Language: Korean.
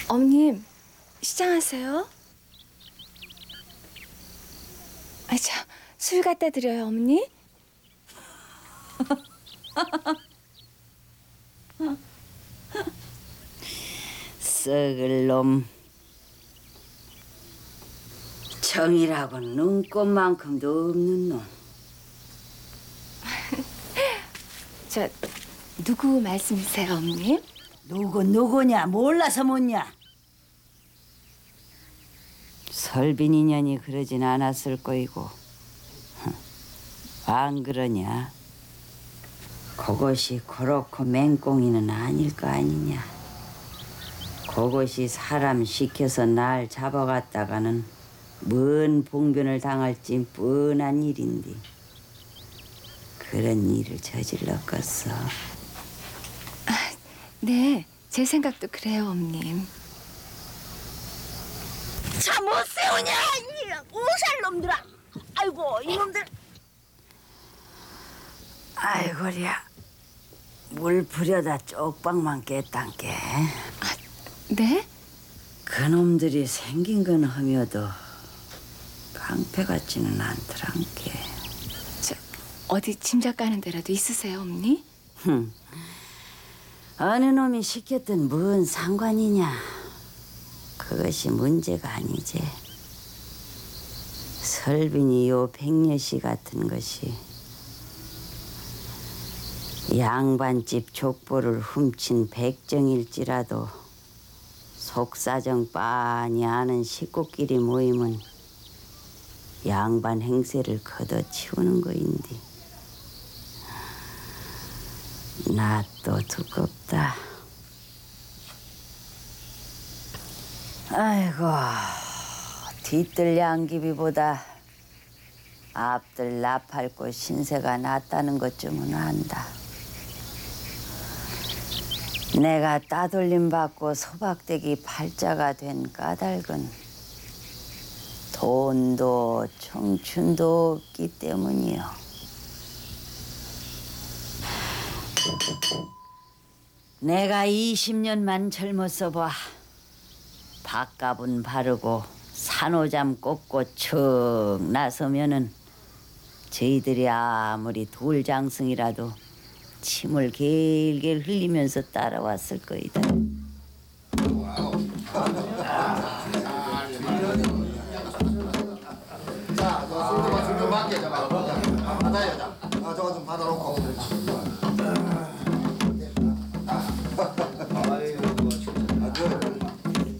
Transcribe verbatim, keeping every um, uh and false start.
어머님, 시장하세요? 아, 저 술 갖다 드려요, 어머니? 썩을 놈. 정이라고 눈꽃만큼도 없는 놈. 저 누구 말씀이세요, 어머님? 누구 누구냐 몰라서 묻냐. 설빈 인연이 그러진 않았을 거이고. 안 그러냐? 그것이 그렇고 맹꽁이는 아닐 거 아니냐. 그것이 사람 시켜서 날 잡아갔다가는 뭔 봉변을 당할지 뻔한 일인데 그런 일을 저질렀겠어. 네, 제 생각도 그래요, 어머님. 차 못 세우냐 이 오살 놈들아. 아이고 이놈들. 아이고야, 물 부려다 쪽방만 깼단께. 네? 그놈들이 생긴 건 험여도 깡패 같지는 않더란께. 저 어디 짐작 가는 데라도 있으세요, 어머니? 흠, 어느 놈이 시켰든 뭔 상관이냐. 그것이 문제가 아니지. 설빈이 요 백녀씨 같은 것이 양반집 족보를 훔친 백정일지라도 속사정 빤히 아는 식구끼리 모이면 양반 행세를 걷어치우는 거인데 나 또 두껍다. 아이고, 뒤뜰 양귀비보다 앞들 나팔꽃 신세가 낫다는 것쯤은 안다. 내가 따돌림 받고 소박대기 팔자가 된 까닭은 돈도 청춘도 없기 때문이요. 내가 이십 년만 젊었어 봐. 밥값은 바르고 산호잠 꽂고 척 나서면은 저희들이 아무리 돌장승이라도 침을 길길 흘리면서 따라왔을 거이다.